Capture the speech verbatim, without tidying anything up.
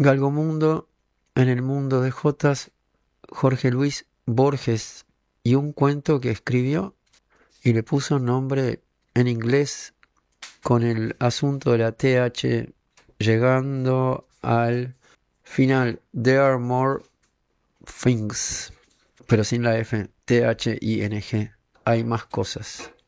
Galgomundo, en el mundo de Jotas, Jorge Luis Borges, y un cuento que escribió y le puso nombre en inglés con el asunto de la T H llegando al final. There are more things, pero sin la F, T H I N G. Hay más cosas.